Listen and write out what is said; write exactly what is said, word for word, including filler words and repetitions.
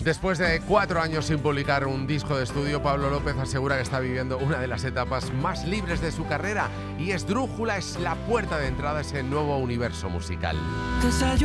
Después de cuatro años sin publicar un disco de estudio, Pablo López asegura que está viviendo una de las etapas más libres de su carrera y Esdrújula es la puerta de entrada a ese nuevo universo musical.